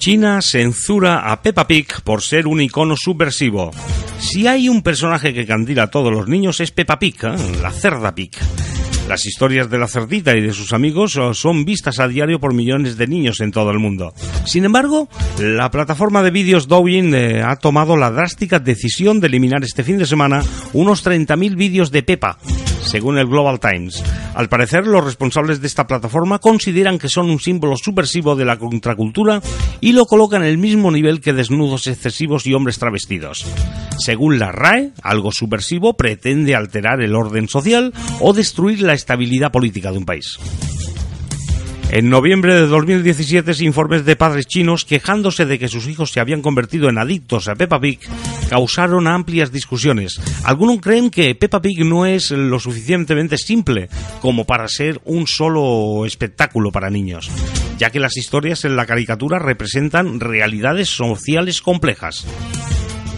China censura a Peppa Pig por ser un icono subversivo. Si hay un personaje que candila a todos los niños es Peppa Pig, la cerda Pig. Las historias de la cerdita y de sus amigos son vistas a diario por millones de niños en todo el mundo. Sin embargo, la plataforma de vídeos Douyin ha tomado la drástica decisión de eliminar este fin de semana unos 30.000 vídeos de Peppa, según el Global Times. Al parecer, los responsables de esta plataforma consideran que son un símbolo subversivo de la contracultura y lo colocan en el mismo nivel que desnudos excesivos y hombres travestidos. Según la RAE, algo subversivo pretende alterar el orden social o destruir la estabilidad política de un país. En noviembre de 2017, informes de padres chinos quejándose de que sus hijos se habían convertido en adictos a Peppa Pig causaron amplias discusiones. Algunos creen que Peppa Pig no es lo suficientemente simple como para ser un solo espectáculo para niños, ya que las historias en la caricatura representan realidades sociales complejas.